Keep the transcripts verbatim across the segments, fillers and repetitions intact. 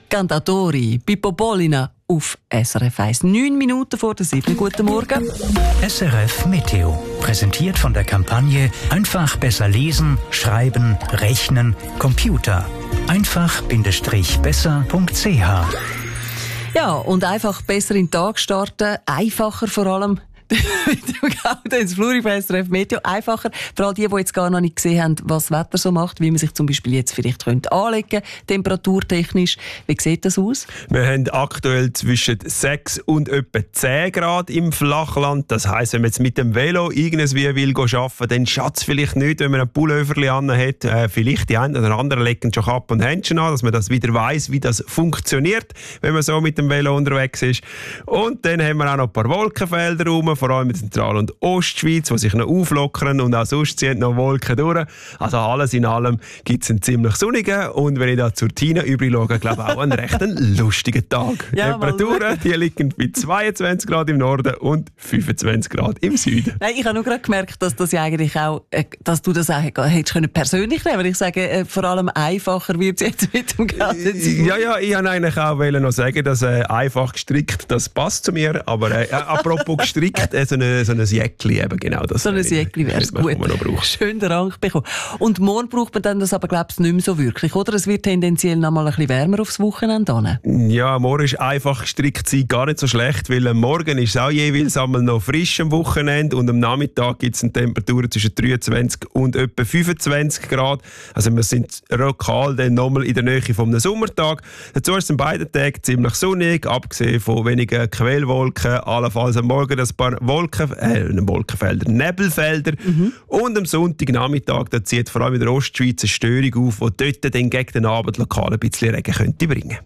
Cantatori, Pippo Polina auf S R F eins. Neun Minuten vor der sieben. Guten Morgen. S R F Meteo. Präsentiert von der Kampagne Einfach besser lesen, schreiben, rechnen, Computer. einfach-besser punkt c h. Ja, und einfach besser in den Tag starten. Einfacher vor allem. ins Fluri von S R F Meteo einfacher. Vor allem die, die jetzt gar noch nicht gesehen haben, was das Wetter so macht, wie man sich zum Beispiel jetzt vielleicht könnte anlegen, temperaturtechnisch. Wie sieht das aus? Wir haben aktuell zwischen sechs und etwa zehn Grad im Flachland. Das heisst, wenn man jetzt mit dem Velo irgendwie will arbeiten, dann schadet es vielleicht nicht, wenn man ein Pulloverli an hat. Äh, vielleicht die einen oder anderen legen schon Kappe und Händchen an, dass man das wieder weiss, wie das funktioniert, wenn man so mit dem Velo unterwegs ist. Und dann haben wir auch noch ein paar Wolkenfelder rum, vor allem in Zentral- und Ostschweiz, die sich noch auflockern und auch sonst ziehen noch Wolken durch. Also alles in allem gibt es einen ziemlich sonnigen und wenn ich da zur Tina übrig schaue, glaube ich auch einen recht lustigen Tag. Ja, Temperaturen die liegen bei zweiundzwanzig Grad im Norden und fünfundzwanzig Grad im Süden. Nein, ich habe nur gerade gemerkt, dass das ja eigentlich auch, äh, dass du das auch hättest können persönlich nehmen können. Ich sage, äh, vor allem einfacher wird es jetzt mit dem Ganzen. Ja, ja, ich wollte eigentlich auch noch sagen, dass äh, einfach gestrickt, das passt zu mir, aber äh, apropos gestrickt, Äh, so, eine, so ein Jäckli eben, genau. Das so ein Jäckli wäre es gut. Schön den Rang bekommen. Und morgen braucht man dann das aber, glaube ich, nicht mehr so wirklich, oder? Es wird tendenziell noch mal ein bisschen wärmer aufs Wochenende hin. Ja, morgen ist einfach gestrickt sein gar nicht so schlecht, weil am Morgen ist es auch jeweils einmal noch frisch am Wochenende und am Nachmittag gibt es eine Temperatur zwischen dreiundzwanzig und etwa fünfundzwanzig Grad. Also wir sind lokal dann nochmal in der Nähe von einem Sommertag. Dazu ist es an beiden Tagen ziemlich sonnig, abgesehen von wenigen Quellwolken, allenfalls am Morgen ein paar Wolken, äh, Wolkenfelder, Nebelfelder. Mhm. Und am Sonntagnachmittag da zieht vor allem in der Ostschweiz eine Störung auf, die dort dann gegen den Abend lokal ein bisschen Regen könnte bringen.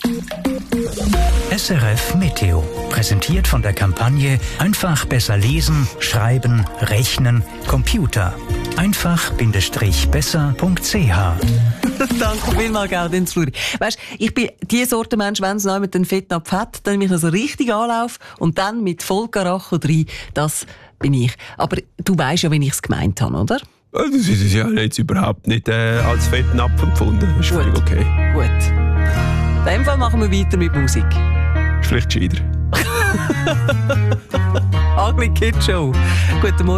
S R F Meteo. Präsentiert von der Kampagne Einfach besser lesen, schreiben, rechnen, Computer. einfach-besser punkt c h. Danke vielmals, Gaudenz Fluri. Weisst, ich bin die Sorte Mensch, wenn es noch mit den Fettnapf hat, dann mich noch so richtig anlaufe und dann mit Vollkaracho rein, das bin ich. Aber du weisst ja, wie ich es gemeint habe, oder? Das ist ja jetzt überhaupt nicht äh, als Fettnapf empfunden. Das ist völlig okay. Gut. In dem Fall machen wir weiter mit Musik. Ist vielleicht gescheiter. Ugly Kid Show. Guten Morgen.